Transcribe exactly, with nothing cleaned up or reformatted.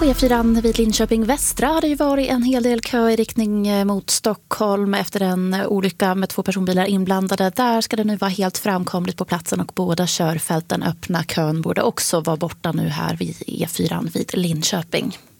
E fyra vid Linköping Västra har det ju varit en hel del kö i riktning mot Stockholm efter en olycka med två personbilar inblandade. Där ska det nu vara helt framkomligt på platsen och båda körfälten öppna. Kön borde också vara borta nu här vid E fyra vid Linköping.